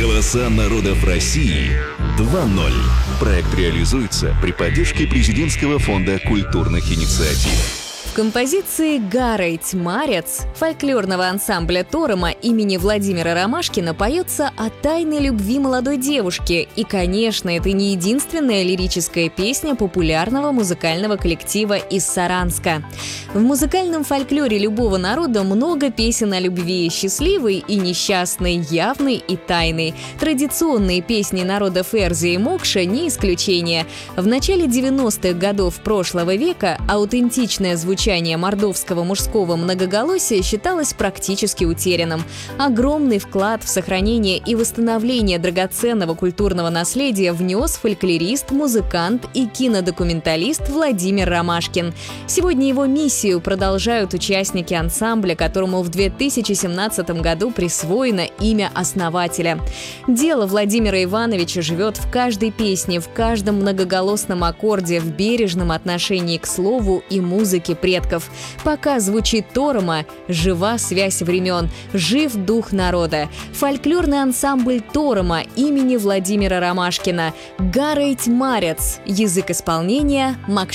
Голоса народов России 2.0. Проект реализуется при поддержке Президентского фонда культурных инициатив. В композиции «Гарайт Марец» фольклорного ансамбля Торома имени Владимира Ромашкина поется о тайной любви молодой девушки. И, конечно, это не единственная лирическая песня популярного музыкального коллектива из Саранска. В музыкальном фольклоре любого народа много песен о любви, счастливой и несчастной, явной и тайной. Традиционные песни народов Эрзи и Мокша не исключение. В начале 90-х годов прошлого века аутентичное звучание мордовского мужского многоголосия считалось практически утерянным. Огромный вклад в сохранение и восстановление драгоценного культурного наследия внес фольклорист, музыкант и кинодокументалист Владимир Ромашкин. Сегодня его миссию продолжают участники ансамбля, которому в 2017 году присвоено имя основателя. Дело Владимира Ивановича живет в каждой песне, в каждом многоголосном аккорде, в бережном отношении к слову и музыке предков. Пока звучит Торома, жива связь времен, жив дух народа. Фольклорный ансамбль Торома имени Владимира Ромашкина. «Гарайт Марец». Язык исполнения –